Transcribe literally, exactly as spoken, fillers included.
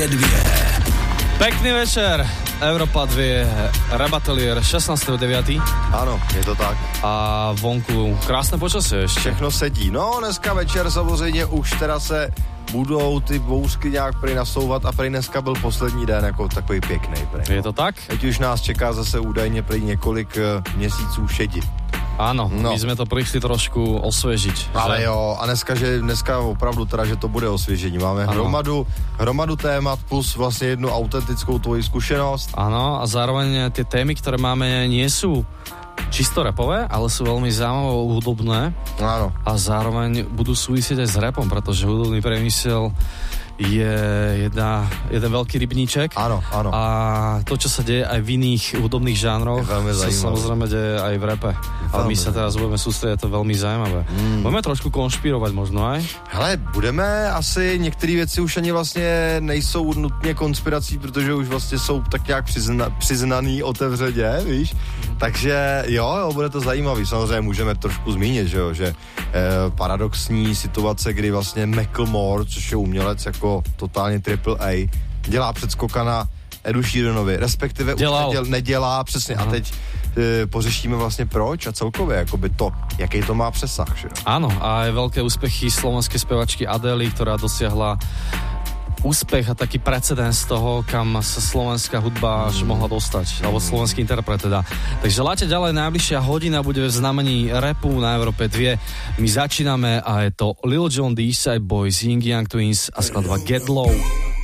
dva. Pekný večer, Európa dva, Rabatelier, šestnásteho deviateho Ano, je to tak. A vonku krásné počasie ještě. Všechno sedí. No, dneska večer samozřejmě už teda se budou ty bouřky nějak prý nasouvat a prý dneska byl poslední den jako takový pěkný. Prý. Je to tak? Teď už nás čeká zase údajně prý několik měsíců šedi. Áno, no. My sme to prišli trošku osviežiť. Ale že? jo, a dneska, že dneska opravdu teda, že to bude osvěžení. Máme hromadu, hromadu témat plus vlastně jednu autentickou tvoji zkušenost. Áno, a zároveň tie témy, ktoré máme, nie sú čisto rapové, ale sú veľmi zaujímavé, hudobné. Áno. A zároveň budú súvisieť aj s rapom, pretože hudobný priemysel je jedna, jeden veľký rybníček. Áno, áno. A to, čo sa deje aj v iných hudobných žánroch, sa samozrejme deje aj v rape. Ale my sa teraz budeme sústrediť, to veľmi zaujímavé. Mm. Budeme trošku konšpirovať možno aj? Hele, budeme asi, některé věci už ani vlastně nejsou nutně konspirací, protože už vlastně jsou tak nějak přizna, přiznaný otevřeně, víš? Mm. Takže jo, jo, bude to zajímavý. Samozřejmě můžeme trošku zmínit, že jo, že eh, paradoxní situace, kdy vlastně Macklemore, což je umělec jako totálně triple A, dělá předskoka na Edu Sheeranovi, respektive Dělal. už neděl, nedělá, přesně. Aha. A teď e, pořešíme vlastně proč a celkově, jakoby to, jaký to má přesah. Že? Áno, a aj veľké úspechy slovenskej spevačky Adely, ktorá dosiahla úspech a taký precedens toho, kam sa slovenská hudba až mohla dostať, alebo slovenský interpret teda. Takže láte ďalej, najbližšia hodina bude v znamení rapu na Európe dva. My začíname a je to Lil Jon, The Eastside Boys, Ying Yang Twins a skladba Get Low.